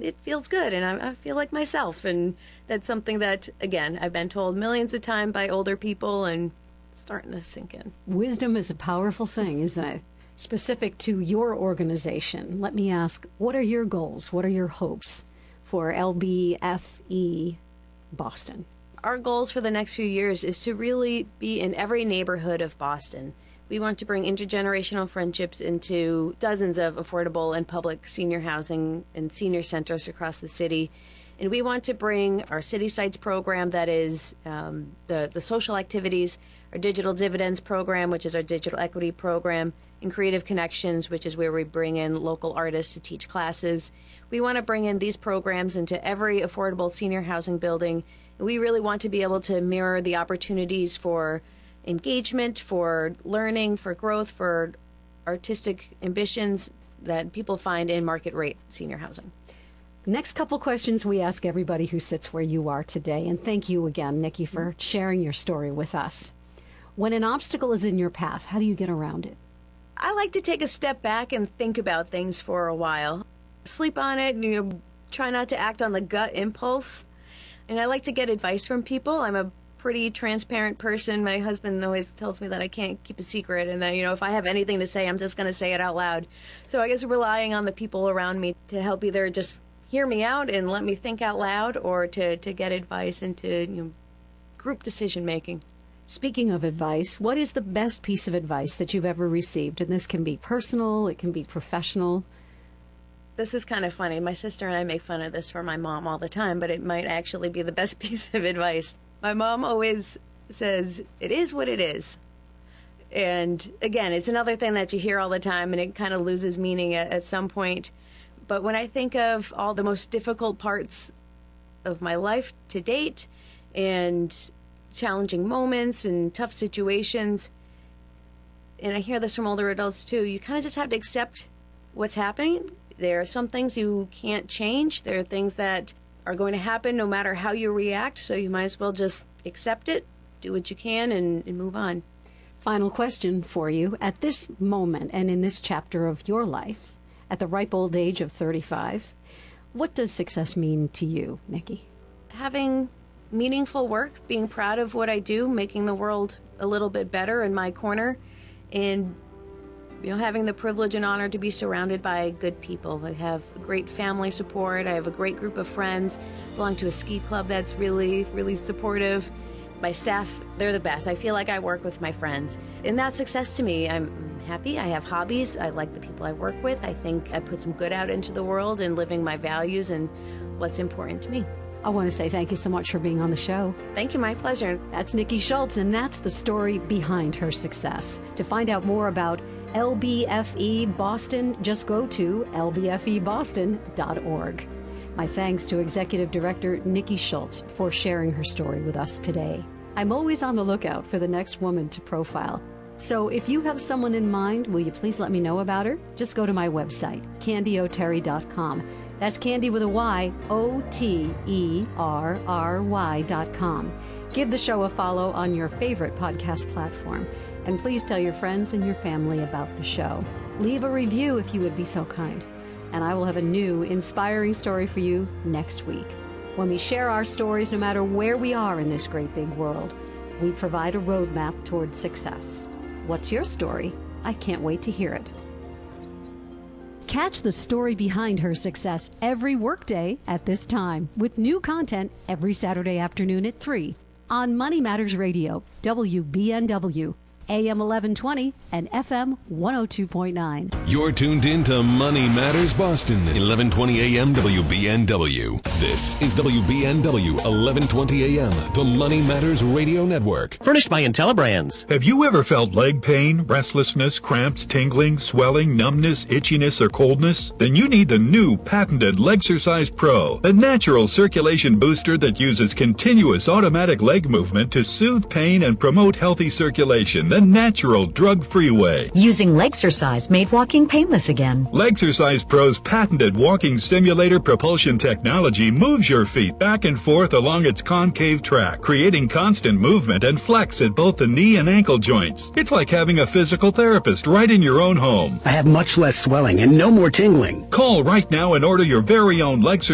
it feels good, and I feel like myself. And that's something that, again, I've been told millions of times by older people, and it's starting to sink in. Wisdom is a powerful thing, isn't it? Specific to your organization, let me ask, what are your goals? What are your hopes for LBFE Boston? Our goals for the next few years is to really be in every neighborhood of Boston. We want to bring intergenerational friendships into dozens of affordable and public senior housing and senior centers across the city. And we want to bring our City Sites program, that is the social activities, our Digital Dividends program, which is our digital equity program, and Creative Connections, which is where we bring in local artists to teach classes. We want to bring in these programs into every affordable senior housing building. And we really want to be able to mirror the opportunities for engagement, for learning, for growth, for artistic ambitions that people find in market rate senior housing. Next couple questions we ask everybody who sits where you are today, and thank you again, Nikki, for sharing your story with us. When an obstacle is in your path, how do you get around it? I like to take a step back and think about things for a while. Sleep on it, and try not to act on the gut impulse. And I like to get advice from people. I'm a pretty transparent person. My husband always tells me that I can't keep a secret, and that, if I have anything to say, I'm just going to say it out loud. So I guess relying on the people around me to help either just hear me out and let me think out loud, or to get advice into group decision making. Speaking of advice, what is the best piece of advice that you've ever received? And this can be personal, it can be professional. This is kind of funny. My sister and I make fun of this for my mom all the time, but it might actually be the best piece of advice. My mom always says, "It is what it is." And again, it's another thing that you hear all the time, and it kind of loses meaning at some point. But when I think of all the most difficult parts of my life to date, and challenging moments and tough situations, and I hear this from older adults too, you kind of just have to accept what's happening. There are some things you can't change. There are things that are going to happen no matter how you react, so you might as well just accept it, do what you can, and move on. Final question for you. At this moment and in this chapter of your life, at the ripe old age of 35, what does success mean to you, Nikki? Having meaningful work, being proud of what I do, making the world a little bit better in my corner, and having the privilege and honor to be surrounded by good people. I have great family support. I have a great group of friends. I belong to a ski club that's really, really supportive. My staff, they're the best. I feel like I work with my friends. And that's success to me. I'm happy. I have hobbies. I like the people I work with. I think I put some good out into the world and living my values and what's important to me. I want to say thank you so much for being on the show. Thank you, my pleasure. That's Nikki Schultz, and that's the story behind her success. To find out more about LBFE Boston, just go to lbfeboston.org. My thanks to Executive Director Nikki Schultz for sharing her story with us today. I'm always on the lookout for the next woman to profile. So if you have someone in mind, will you please let me know about her? Just go to my website, candyoterry.com. That's Candy with a Y, OTERRY.com. Give the show a follow on your favorite podcast platform. And please tell your friends and your family about the show. Leave a review if you would be so kind. And I will have a new, inspiring story for you next week. When we share our stories, no matter where we are in this great big world, we provide a roadmap toward success. What's your story? I can't wait to hear it. Catch the story behind her success every workday at this time, with new content every Saturday afternoon at 3 on Money Matters Radio, WBNW. AM 1120 and FM 102.9. You're tuned in to Money Matters Boston, 1120 AM WBNW. This is WBNW 1120 AM, the Money Matters Radio Network. Furnished by IntelliBrands. Have you ever felt leg pain, restlessness, cramps, tingling, swelling, numbness, itchiness, or coldness? Then you need the new patented Legsercise Pro, a natural circulation booster that uses continuous automatic leg movement to soothe pain and promote healthy circulation. The natural, drug-free way. Using Legsercise made walking painless again. Legsercise Pro's patented walking stimulator propulsion technology moves your feet back and forth along its concave track, creating constant movement and flex at both the knee and ankle joints. It's like having a physical therapist right in your own home. I have much less swelling and no more tingling. Call right now and order your very own Legsercise